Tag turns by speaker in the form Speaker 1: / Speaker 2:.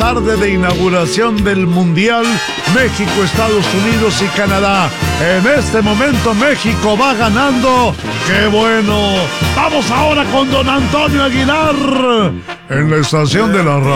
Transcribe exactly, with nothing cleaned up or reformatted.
Speaker 1: tarde de inauguración del Mundial México, Estados Unidos y Canadá. En este momento México va ganando. ¡Qué bueno! Vamos ahora con don Antonio Aguilar en la estación de la radio.